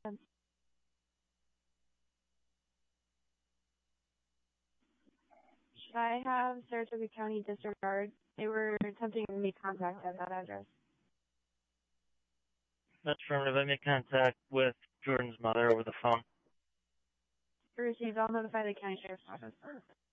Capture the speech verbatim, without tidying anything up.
Should I have Saratoga County disregard? They were attempting to make contact at that address. That's affirmative. I made contact with Jordan's mother over the phone. Received. I'll notify the county sheriff's office.